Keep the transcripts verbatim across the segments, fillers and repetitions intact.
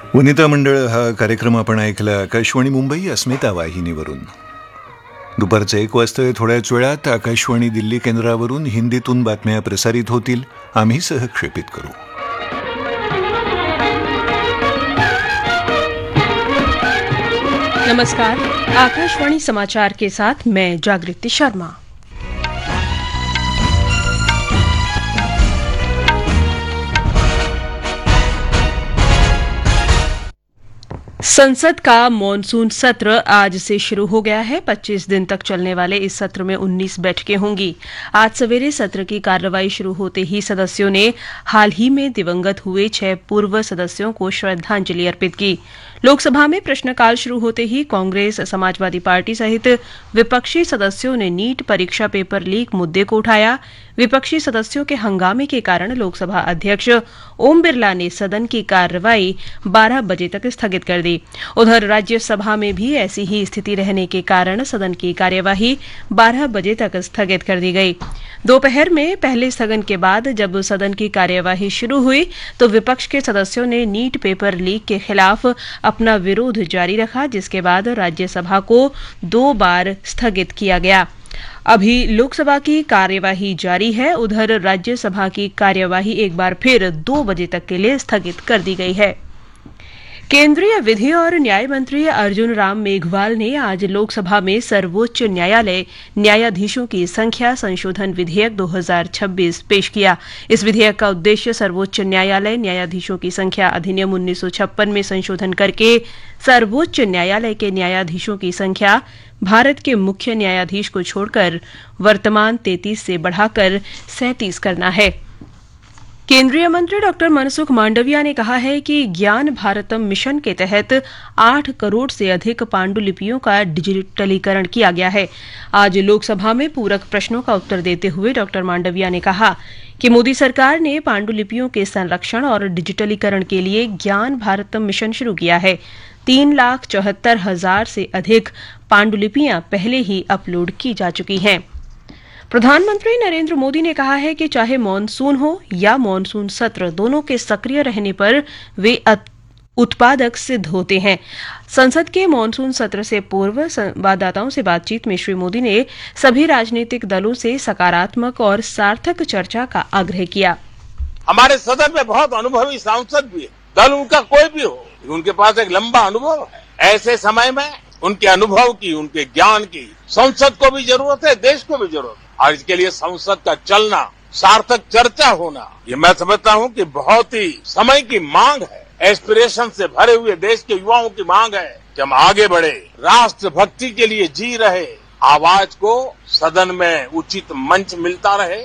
वनिता मंडळ हा कार्यक्रम आपण ऐकला आकाशवाणी मुंबई अस्मिता वाहिनीवरून. दुपारचं एक वाजता थोड्याच वेळात आकाशवाणी दिल्ली केंद्रावरून हिंदीतून बातम्या प्रसारित होतील. आम्ही सहक्षेपित करू. नमस्कार, आकाशवाणी समाचार के साथ मैं जागृति शर्मा. संसद का मॉनसून सत्र आज से शुरू हो गया है. पच्चीस दिन तक चलने वाले इस सत्र में उन्नीस बैठकें होंगी. आज सवेरे सत्र की कार्रवाई शुरू होते ही सदस्यों ने हाल ही में दिवंगत हुए छह पूर्व सदस्यों को श्रद्धांजलि अर्पित की. लोकसभा में प्रश्नकाल शुरू होते ही कांग्रेस, समाजवादी पार्टी सहित विपक्षी सदस्यों ने नीट परीक्षा पेपर लीक मुद्दे को उठाया. विपक्षी सदस्यों के हंगामे के कारण लोकसभा अध्यक्ष ओम बिरला ने सदन की कार्रवाई बारह बजे तक स्थगित कर दी. उधर राज्यसभा में भी ऐसी ही स्थिति रहने के कारण सदन की कार्यवाही बारह बजे तक स्थगित कर दी गई. दोपहर में पहले स्थगन के बाद जब सदन की कार्यवाही शुरू हुई तो विपक्ष के सदस्यों ने नीट पेपर लीक के खिलाफ अपना विरोध जारी रखा, जिसके बाद राज्यसभा को दो बार स्थगित किया गया. अभी लोकसभा की कार्यवाही जारी है. उधर राज्यसभा की कार्यवाही एक बार फिर दो बजे तक के लिए स्थगित कर दी गई है. केंद्रीय विधि और न्याय मंत्री अर्जुन राम मेघवाल ने आज लोकसभा में सर्वोच्च न्यायालय न्यायाधीशों की संख्या संशोधन विधेयक दो हज़ार छब्बीस पेश किया. इस विधेयक का उद्देश्य सर्वोच्च न्यायालय न्यायाधीशों की संख्या अधिनियम उन्नीस सौ छप्पन में संशोधन करके सर्वोच्च न्यायालय के न्यायाधीशों की संख्या भारत के मुख्य न्यायाधीश को छोड़कर वर्तमान तैंतीस से बढ़ाकर सैंतीस करना है. केंद्रीय मंत्री डॉक्टर मनसुख मांडविया ने कहा है कि ज्ञान भारतम मिशन के तहत आठ करोड़ से अधिक पांडुलिपियों का डिजिटलीकरण किया गया है. आज लोकसभा में पूरक प्रश्नों का उत्तर देते हुए डॉक्टर मांडविया ने कहा कि मोदी सरकार ने पांडुलिपियों के संरक्षण और डिजिटलीकरण के लिए ज्ञान भारतम मिशन शुरू किया है. तीन लाख चौहत्तर हजार से अधिक पांडुलिपियां पहले ही अपलोड की जा चुकी हैं. प्रधानमंत्री नरेंद्र मोदी ने कहा है कि चाहे मॉनसून हो या मॉनसून सत्र, दोनों के सक्रिय रहने पर वे उत्पादक सिद्ध होते हैं. संसद के मॉनसून सत्र से पूर्व संवाददाताओं से बातचीत में श्री मोदी ने सभी राजनीतिक दलों से सकारात्मक और सार्थक चर्चा का आग्रह किया. हमारे सदन में बहुत अनुभवी सांसद भी है. दल उनका कोई भी हो, उनके पास एक लंबा अनुभव है. ऐसे समय में उनके अनुभव की, उनके ज्ञान की संसद को भी जरूरत है, देश को भी जरूरत है. और इसके लिए संसद का चलना, सार्थक चर्चा होना, ये मैं समझता हूं कि बहुत ही समय की मांग है. एस्पिरेशन से भरे हुए देश के युवाओं की मांग है कि हम आगे बढ़े, राष्ट्रभक्ति के लिए जी रहे आवाज को सदन में उचित मंच मिलता रहे.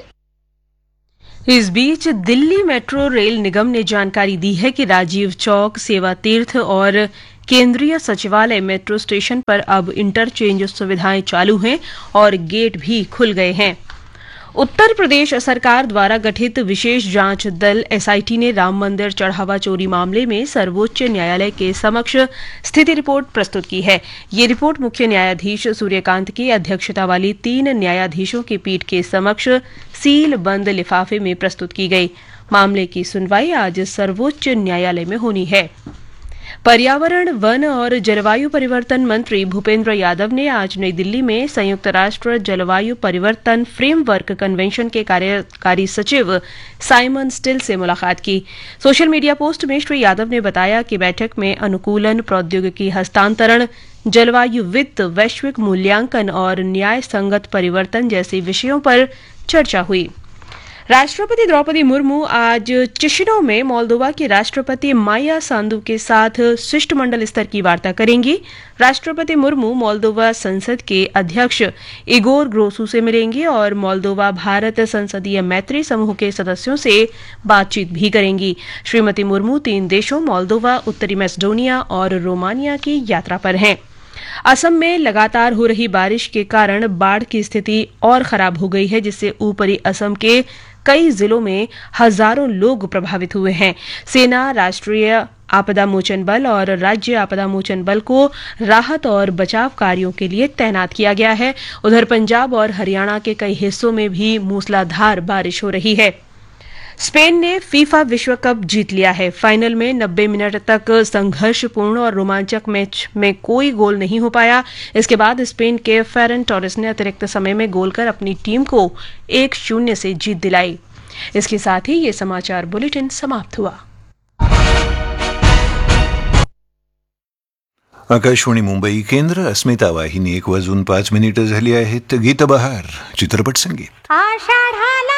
इस बीच दिल्ली मेट्रो रेल निगम ने जानकारी दी है कि राजीव चौक, सेवा तीर्थ और केंद्रीय सचिवालय मेट्रो स्टेशन पर अब इंटरचेंज सुविधाएं चालू हैं और गेट भी खुल गए हैं. उत्तर प्रदेश सरकार द्वारा गठित विशेष जांच दल एसआईटी ने राम मंदिर चढ़ावा चोरी मामले में सर्वोच्च न्यायालय के समक्ष स्थिति रिपोर्ट प्रस्तुत की है. ये रिपोर्ट मुख्य न्यायाधीश सूर्यकांत की अध्यक्षता वाली तीन न्यायाधीशों की पीठ के समक्ष सील बंद लिफाफे में प्रस्तुत की गई. मामले की सुनवाई आज सर्वोच्च न्यायालय में होनी है. पर्यावरण, वन और जलवायु परिवर्तन मंत्री भूपेंद्र यादव ने आज नई दिल्ली में संयुक्त राष्ट्र जलवायु परिवर्तन फ्रेमवर्क कन्वेंशन के कार्यकारी सचिव साइमन स्टिल से मुलाकात की. सोशल मीडिया पोस्ट में श्री यादव ने बताया कि बैठक में अनुकूलन, प्रौद्योगिकी हस्तांतरण, जलवायु वित्त, वैश्विक मूल्यांकन और न्याय संगत परिवर्तन जैसे विषयों पर चर्चा हुई. राष्ट्रपति द्रौपदी मुर्मू आज चिशिनौ में मोल्दोवा की राष्ट्रपति माया सांदू के साथ शिष्टमंडल स्तर की वार्ता करेंगी. राष्ट्रपति मुर्मू मोल्दोवा संसद के अध्यक्ष इगोर ग्रोसू से मिलेंगे और मोल्दोवा भारत संसदीय मैत्री समूह के सदस्यों से बातचीत भी करेंगी. श्रीमती मुर्मू तीन देशों मोल्दोवा, उत्तरी मैसेडोनिया और रोमानिया की यात्रा पर हैं. असम में लगातार हो रही बारिश के कारण बाढ़ की स्थिति और खराब हो गई है, जिससे ऊपरी असम के कई जिलों में हजारों लोग प्रभावित हुए हैं. सेना, राष्ट्रीय आपदा मोचन बल और राज्य आपदा मोचन बल को राहत और बचाव कार्यों के लिए तैनात किया गया है. उधर पंजाब और हरियाणा के कई हिस्सों में भी मूसलाधार बारिश हो रही है. स्पेन ने फीफा विश्व कप जीत लिया है। फाइनल में नब्बे मिनट तक संघर्षपूर्ण और रोमांचक मैच में कोई गोल नहीं हो पाया। इसके बाद स्पेन के फेरन टोरेस ने अतिरिक्त समय में गोल कर अपनी टीम को एक शून्य से जीत दिलाई। इसके साथ ही ये समाचार बुलेटिन समाप्त हुआ। आकाशवाणी मुंबई केंद्र, अस्मिता वाहिनी एक वाजून पाच मिनिटं झाली आहेत. गीतबहार चित्रपट संगीत. आषाढाला